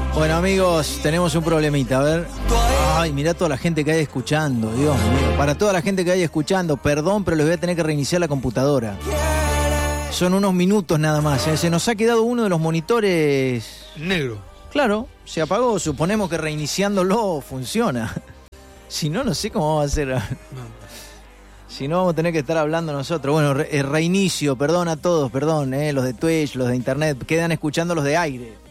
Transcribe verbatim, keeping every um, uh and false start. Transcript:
Bueno, amigos, tenemos un problemita, a ver. Ay, mirá toda la gente que hay escuchando, Dios mío. Para toda la gente que hay escuchando, perdón, pero les voy a tener que reiniciar la computadora. Son unos minutos nada más, ¿eh? Se nos ha quedado uno de los monitores... Negro. Claro, se apagó, suponemos que reiniciándolo funciona. Si no, no sé cómo vamos a hacer. No. Si no, vamos a tener que estar hablando nosotros. Bueno, re- reinicio, perdón a todos, perdón, eh, los de Twitch, los de Internet, quedan escuchando los de aire.